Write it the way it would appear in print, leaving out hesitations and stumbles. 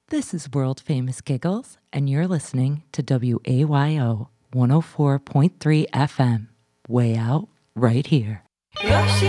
This is World Famous Giggles, and you're listening to WAYO 104.3 FM. Way out, right here.